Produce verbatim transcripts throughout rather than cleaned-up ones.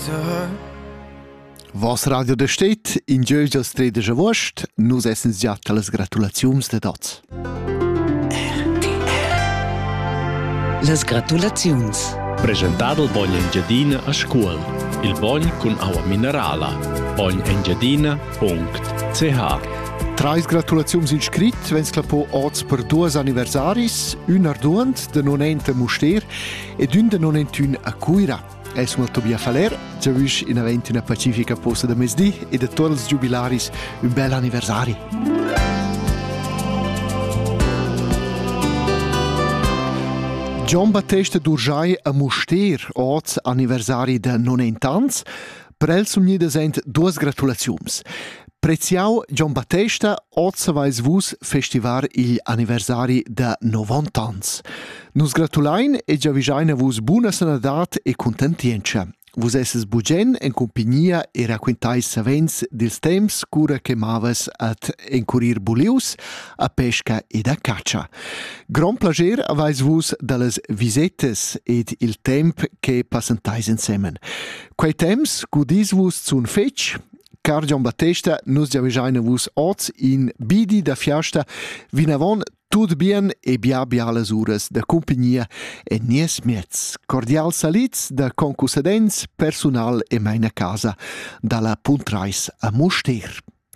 to her. Vos Radio de Stet, in giös als tredich agost, nus essens già las gratulaziuns de dots. Las gratulaziuns. Presentato il Bogn Engiadina a scuol. Il Bogn con aua minerala. bogn engiadina punct c h. Trais gratulaziuns inscrit, vens clapo oz per duas anniversaris, un arduant de nonenta Muster ed un de nonentun a Cuira. Es molto bia faler, già visch in aventi una pacifica posta de mesdì e de tutti els jubilaris un bel anniversari. Gian Battista d'Urgiai a Muster, oz anniversari de nonenta ans, per el sumni desent duas gratulaziuns. Preziau Gian Battista, oz vais vus festivar il anniversari de novanta ans. Nus gratulain e già visaina vus buna sanadat e contentienza. Vus esses bugen en compagnia e racquintais savens dils temps cura che maves at encurir bulius, a pesca ed a caccia. Gran plager avais vus dallas visettes ed il temp che passantais insemen. Quei temps gudis vus zun fetch, car Gian Battista nus già visaina vus oz in bidi da fiasta vinavon tut bien e bia bia las uras da compagnia e nies miez. Cordial salits da concussedents personal e meina casa dalla Puntrais a Muster.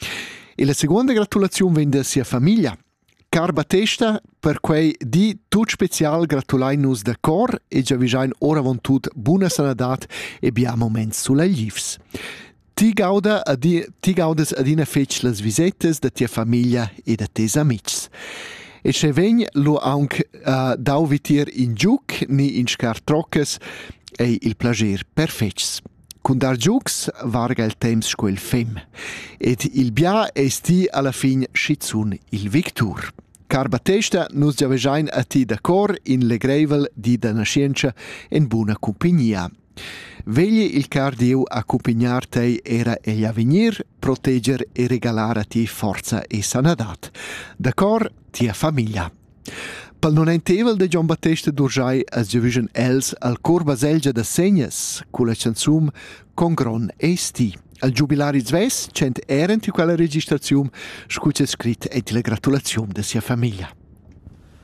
E la seconda gratulazione vien da sia famiglia. Car Battista, per quei di tut special gratulai nus da cor e già visain ora von tut buna sanadat e bia moments sulla livs. Ti gauda a di, ti gaudas adina fetch las visettes da tia famiglia e da tes amics. E se vegn lo aunc uh, dau vitir in giuc ni in scar troccas e il plager perfetts. Cun dar giucs varga il temps squel fem. Ed il bia esti alla fin schizun il victur. Car Battista nus già vejain a ti d'acor in le grevel di da nascienza en buna compagnia. Vegli il car Dieu accompagnar te era egli a venir, protegger e regalar a ti forza e sanadat. D'acor, tia famiglia. Pel nonentevel de Gian Battista d'Urgiai as giovisen els al cor baselgia de segnas, con la chansum Con gron esti. Al jubilari zves, cent erent in quella registrazione, scucce scrit e la gratulazione de sia famiglia.